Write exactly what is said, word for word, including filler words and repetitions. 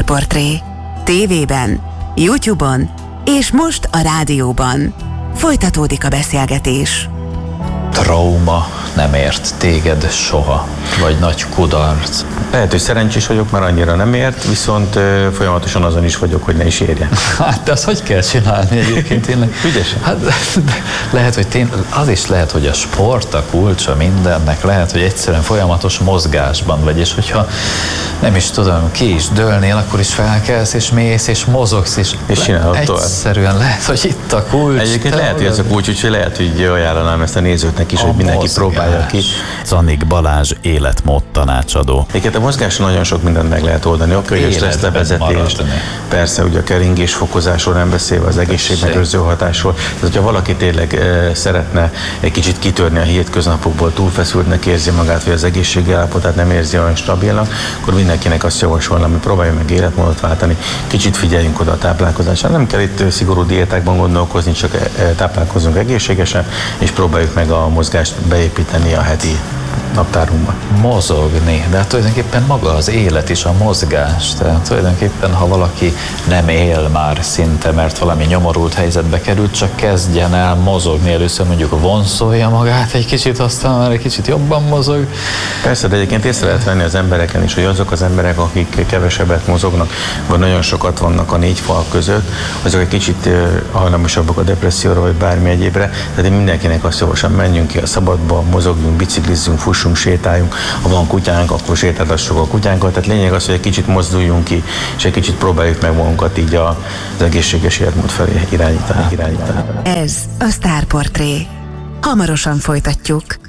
Sztárportré. Tévében, YouTube-on és most a rádióban. Folytatódik a beszélgetés. Trauma nem ért téged soha, vagy nagy kudarc? Lehet, hogy szerencsés vagyok, mert annyira nem ért, viszont ö, folyamatosan azon is vagyok, hogy ne is érjen. Hát de azt hogy kell csinálni egyébként tényleg? Ügyesen. Hát, lehet, hogy tényleg, az is lehet, hogy a sport a kulcsa mindennek, lehet, hogy egyszerűen folyamatos mozgásban vagy, és hogyha nem is tudom, ki is dőlnél, akkor is felkelsz, és mész, és mozogsz, és, és csinálod tovább. Egyszerűen lehet, hogy itt a kulcs. Egyébként lehet, hogy ez a kulcs, úgyhogy lehet, hogy ajánlanám ezt a nézőknek is, a hogy mindenki mozgás. Próbálja ki. Zanik Balázs, életmód tanácsadó. Egyébként a mozgáson nagyon sok mindent meg lehet oldani. A kölyös stresszlevezetés, persze ugye a keringés fokozásról nem beszélve, az egészségmegőrző hatásról. Tehát, hogyha valaki tényleg e, szeretne egy kicsit kitörni a hétköznapokból, túlfeszültnek érzi magát, vagy az egészségi állapotát nem érzi olyan stabilnak, akkor mindenkinek azt javasolnám, hogy próbálja meg életmódot váltani. Kicsit figyeljünk oda a táplálkozásra. Nem kell itt szigorú diétákban gondolkozni, csak táplálkozunk egészségesen, és próbáljuk meg a mozgást beépíteni a heti naptárunkba. Mozogni, de hát tulajdonképpen maga az élet is a mozgás. Tehát tulajdonképpen, ha valaki nem él már szinte, mert valami nyomorult helyzetbe került, csak kezdjen el mozogni. Először mondjuk vonszolja magát egy kicsit, aztán már egy kicsit jobban mozog. Persze, de egyébként észre lehet venni az embereken is, hogy azok az emberek, akik kevesebbet mozognak, vagy nagyon sokat vannak a négy fal között, azok egy kicsit hajlamosabbak a depresszióra, vagy bármi egyébre. Tehát én mindenkinek azt javaslom, menjünk ki a szabadba, mozogjunk, biciklizzünk, fussunk, sétáljunk, ha van kutyánk, akkor sétáltassuk a kutyánkat. Tehát lényeg az, hogy egy kicsit mozduljunk ki, és egy kicsit próbáljuk meg magunkat így az egészséges életmód felé irányítani. irányítani. Ez a Sztárportré. Hamarosan folytatjuk.